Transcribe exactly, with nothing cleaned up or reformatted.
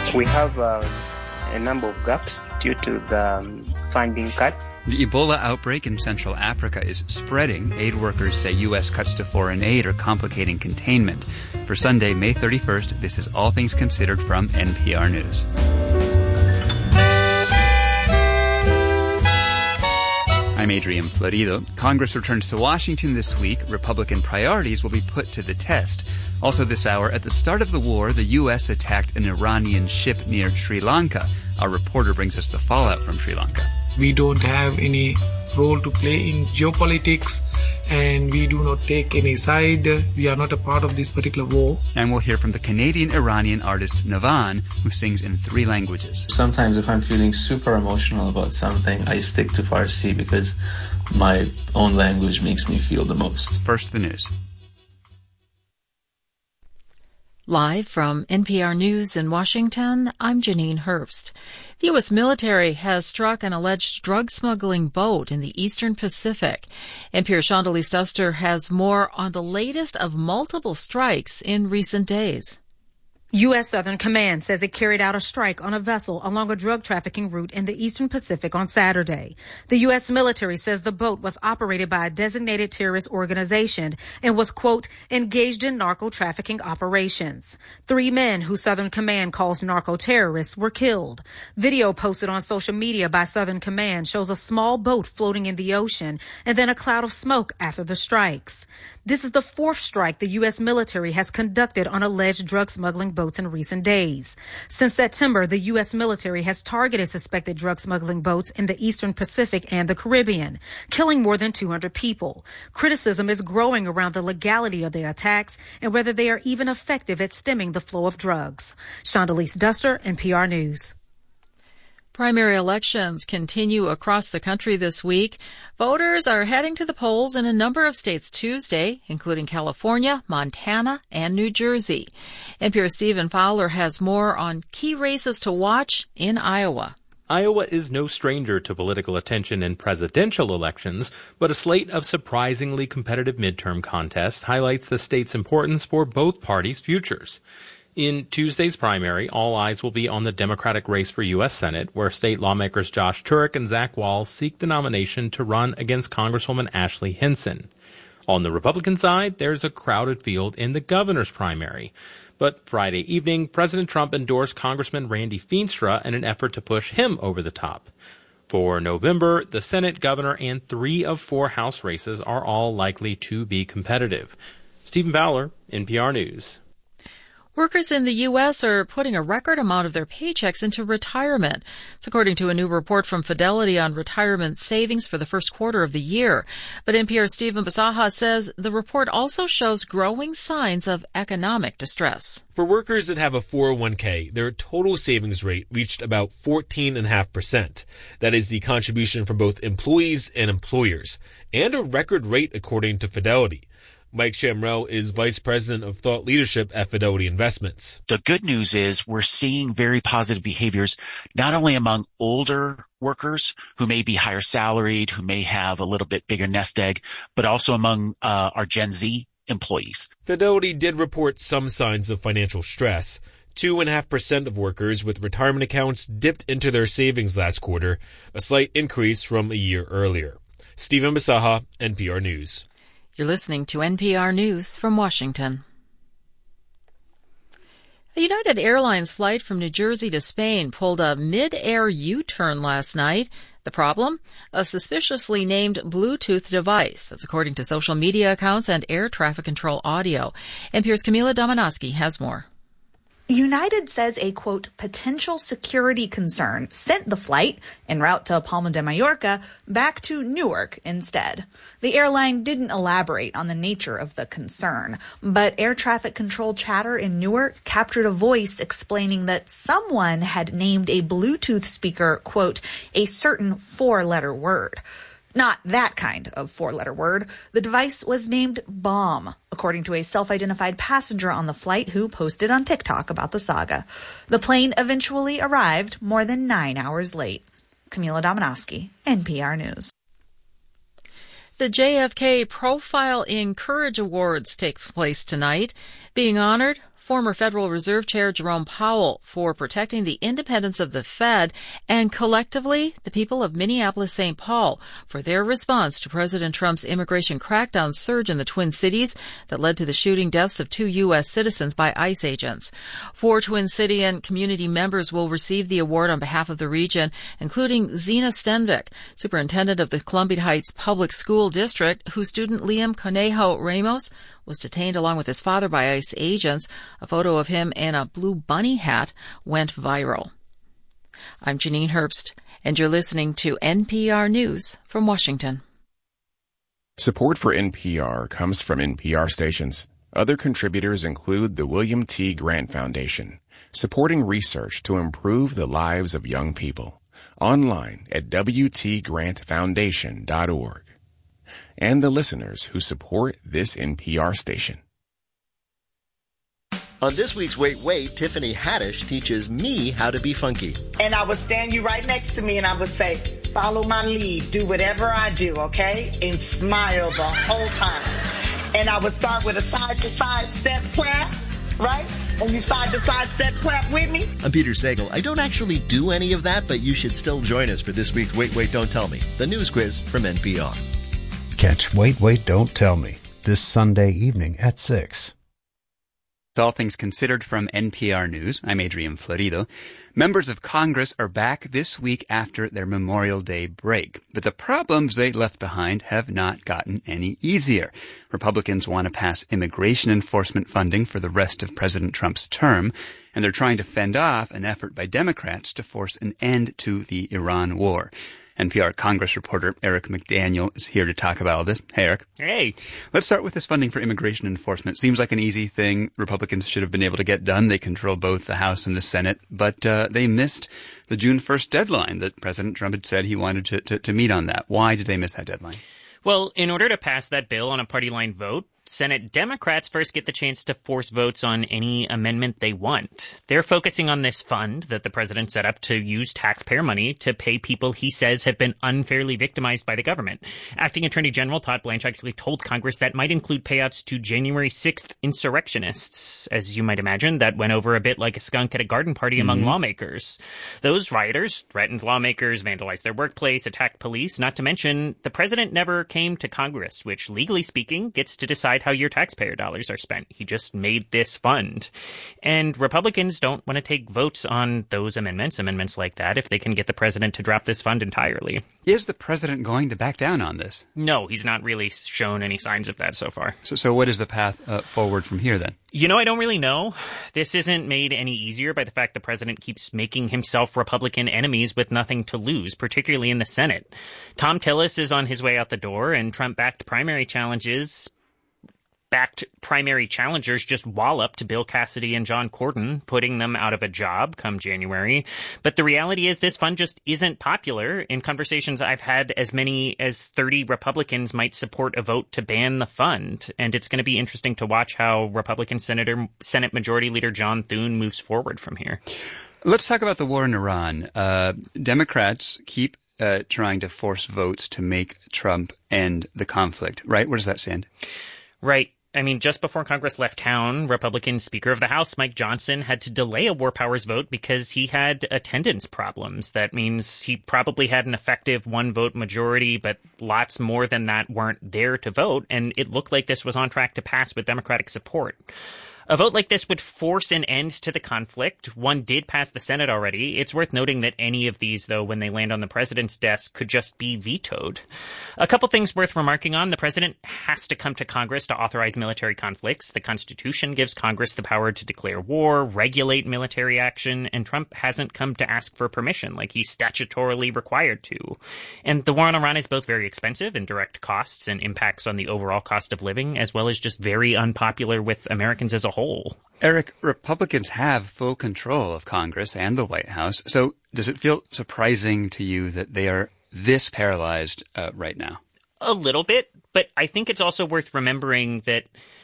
We have uh, a number of gaps due to the um, funding cuts. The Ebola outbreak in Central Africa is spreading. Aid workers say U S cuts to foreign aid are complicating containment. For Sunday, May thirty-first, this is All Things Considered from N P R News. I'm Adrian Florido. Congress returns to Washington this week. Republican priorities will be put to the test. Also this hour, at the start of the war, the U S attacked an Iranian ship near Sri Lanka. Our reporter brings us the fallout from Sri Lanka. We don't have any role to play in geopolitics, and we do not take any side. We are not a part of this particular war. And we'll hear from the Canadian-Iranian artist Navan, who sings in three languages. Sometimes if I'm feeling super emotional about something, I stick to Farsi because my own language makes me feel the most. First, the news. Live from N P R News in Washington, I'm Janine Herbst. The U S military has struck an alleged drug smuggling boat in the Eastern Pacific. N P R's Chandalise Duster has more on the latest of multiple strikes in recent days. U S Southern Command says it carried out a strike on a vessel along a drug trafficking route in the Eastern Pacific on Saturday. The U S military says the boat was operated by a designated terrorist organization and was, quote, engaged in narco trafficking operations. Three men who Southern Command calls narco terrorists were killed. Video posted on social media by Southern Command shows a small boat floating in the ocean and then a cloud of smoke after the strikes. This is the fourth strike the U S military has conducted on alleged drug smuggling boats in recent days. Since September, the U S military has targeted suspected drug smuggling boats in the Eastern Pacific and the Caribbean, killing more than two hundred people. Criticism is growing around the legality of their attacks and whether they are even effective at stemming the flow of drugs. Chandalise Duster, N P R News. Primary elections continue across the country this week. Voters are heading to the polls in a number of states Tuesday, including California, Montana, and New Jersey. N P R's Stephen Fowler has more on key races to watch in Iowa. Iowa is no stranger to political attention in presidential elections, but a slate of surprisingly competitive midterm contests highlights the state's importance for both parties' futures. In Tuesday's primary, all eyes will be on the Democratic race for U S Senate, where state lawmakers Josh Turek and Zach Wall seek the nomination to run against Congresswoman Ashley Hinson. On the Republican side, there's a crowded field in the governor's primary. But Friday evening, President Trump endorsed Congressman Randy Feenstra in an effort to push him over the top. For November, the Senate, governor, and three of four House races are all likely to be competitive. Stephen Fowler, N P R News. Workers in the U S are putting a record amount of their paychecks into retirement. It's according to a new report from Fidelity on retirement savings for the first quarter of the year. But N P R's Stephen Basaha says the report also shows growing signs of economic distress. For workers that have a four oh one k, their total savings rate reached about fourteen point five percent. That is the contribution from both employees and employers, and a record rate according to Fidelity. Mike Shamrell is Vice President of Thought Leadership at Fidelity Investments. The good news is we're seeing very positive behaviors, not only among older workers who may be higher salaried, who may have a little bit bigger nest egg, but also among uh, our Gen Z employees. Fidelity did report some signs of financial stress. two point five percent of workers with retirement accounts dipped into their savings last quarter, a slight increase from a year earlier. Stephen Basaha, N P R News. You're listening to N P R News from Washington. A United Airlines flight from New Jersey to Spain pulled a mid-air U-turn last night. The problem? A suspiciously named Bluetooth device. That's according to social media accounts and air traffic control audio. N P R's Camila Domonoske has more. United says a, quote, potential security concern sent the flight, en route to Palma de Mallorca, back to Newark instead. The airline didn't elaborate on the nature of the concern, but air traffic control chatter in Newark captured a voice explaining that someone had named a Bluetooth speaker, quote, a certain four-letter word. Not that kind of four-letter word. The device was named Bomb, according to a self-identified passenger on the flight who posted on TikTok about the saga. The plane eventually arrived more than nine hours late. Camila Domonoske, N P R News. The J F K Profile in Courage Awards takes place tonight. Being honored, former Federal Reserve Chair Jerome Powell for protecting the independence of the Fed, and collectively the people of Minneapolis-Saint Paul for their response to President Trump's immigration crackdown surge in the Twin Cities that led to the shooting deaths of two U S citizens by ICE agents. Four Twin City and community members will receive the award on behalf of the region, including Zena Stenvik, superintendent of the Columbia Heights Public School District, whose student Liam Conejo Ramos was detained along with his father by ICE agents. A photo of him in a blue bunny hat went viral. I'm Janine Herbst, and you're listening to N P R News from Washington. Support for N P R comes from N P R stations. Other contributors include the William T. Grant Foundation, supporting research to improve the lives of young people. Online at w t grant foundation dot org. And the listeners who support this N P R station. On this week's Wait Wait, Tiffany Haddish teaches me how to be funky. And I would stand you right next to me and I would say, follow my lead, do whatever I do, okay? And smile the whole time. And I would start with a side-to-side step clap, right? And you side-to-side step clap with me. I'm Peter Sagal. I don't actually do any of that, but you should still join us for this week's Wait Wait, Don't Tell Me, the news quiz from N P R. Catch Wait Wait, Don't Tell Me this Sunday evening at six. All things considered from N P R News. I'm Adrian Florido. Members of Congress are back this week after their Memorial Day break, but the problems they left behind have not gotten any easier. Republicans want to pass immigration enforcement funding for the rest of President Trump's term, and they're trying to fend off an effort by Democrats to force an end to the Iran war. N P R Congress reporter Eric McDaniel is here to talk about all this. Hey, Eric. Hey. Let's start with this funding for immigration enforcement. Seems like an easy thing Republicans should have been able to get done. They control both the House and the Senate, but uh, they missed the June first deadline that President Trump had said he wanted to, to, to meet on that. Why did they miss that deadline? Well, in order to pass that bill on a party line vote, Senate Democrats first get the chance to force votes on any amendment they want. They're focusing on this fund that the president set up to use taxpayer money to pay people he says have been unfairly victimized by the government. Acting Attorney General Todd Blanche actually told Congress that might include payouts to January sixth insurrectionists. As you might imagine, that went over a bit like a skunk at a garden party mm-hmm. among lawmakers. Those rioters threatened lawmakers, vandalized their workplace, attacked police, not to mention the president never came to Congress, which legally speaking gets to decide how your taxpayer dollars are spent. He just made this fund. And Republicans don't want to take votes on those amendments, amendments like that, if they can get the president to drop this fund entirely. Is the president going to back down on this? No, he's not really shown any signs of that so far. So, so what is the path uh, forward from here then? You know, I don't really know. This isn't made any easier by the fact the president keeps making himself Republican enemies with nothing to lose, particularly in the Senate. Tom Tillis is on his way out the door, and Trump-backed primary challenges backed primary challengers just walloped Bill Cassidy and John Cornyn, putting them out of a job come January. But the reality is this fund just isn't popular. In conversations I've had, as many as thirty Republicans might support a vote to ban the fund. And it's going to be interesting to watch how Republican Senator, Senate Majority Leader John Thune moves forward from here. Let's talk about the war in Iran. Uh, Democrats keep uh, trying to force votes to make Trump end the conflict, right? Where does that stand? Right. I mean, just before Congress left town, Republican Speaker of the House Mike Johnson had to delay a war powers vote because he had attendance problems. That means he probably had an effective one-vote majority, but lots more than that weren't there to vote, and it looked like this was on track to pass with Democratic support. A vote like this would force an end to the conflict. One did pass the Senate already. It's worth noting that any of these, though, when they land on the president's desk, could just be vetoed. A couple things worth remarking on. The president has to come to Congress to authorize military conflicts. The Constitution gives Congress the power to declare war, regulate military action, and Trump hasn't come to ask for permission like he's statutorily required to. And the war on Iran is both very expensive in direct costs and impacts on the overall cost of living, as well as just very unpopular with Americans as a whole. Whole. Eric, Republicans have full control of Congress and the White House. So does it feel surprising to you that they are this paralyzed uh, right now? A little bit, but I think it's also worth remembering that